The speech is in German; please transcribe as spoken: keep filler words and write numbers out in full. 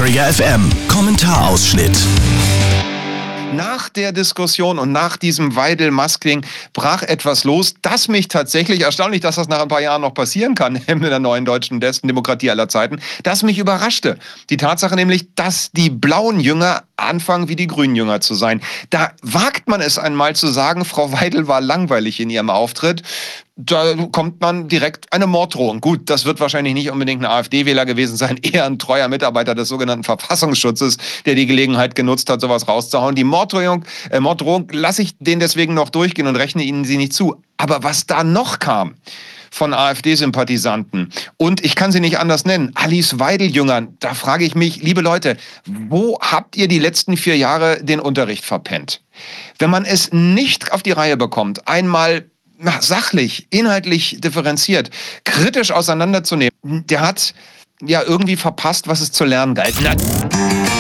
Trigger F M Kommentarausschnitt. Nach der Diskussion und nach diesem Weidel-Maskling brach etwas los, das mich tatsächlich, erstaunlich, dass das nach ein paar Jahren noch passieren kann, in der neuen deutschen besten Demokratie aller Zeiten, das mich überraschte. Die Tatsache nämlich, dass die blauen Jünger anfangen, wie die grünen Jünger zu sein. Da wagt man es einmal zu sagen, Frau Weidel war langweilig in ihrem Auftritt. Da kommt man direkt eine Morddrohung. Gut, das wird wahrscheinlich nicht unbedingt ein AfD-Wähler gewesen sein, eher ein treuer Mitarbeiter des sogenannten Verfassungsschutzes, der die Gelegenheit genutzt hat, sowas rauszuhauen. Die Morddrohung, äh, Morddrohung lasse ich den deswegen noch durchgehen und rechne ihnen sie nicht zu. Aber was da noch kam von AfD-Sympathisanten, und ich kann sie nicht anders nennen, Alice Weidel-Jüngern, da frage ich mich, liebe Leute, wo habt ihr die letzten vier Jahre den Unterricht verpennt? Wenn man es nicht auf die Reihe bekommt, einmal sachlich, inhaltlich differenziert, kritisch auseinanderzunehmen, der hat ja irgendwie verpasst, was es zu lernen galt.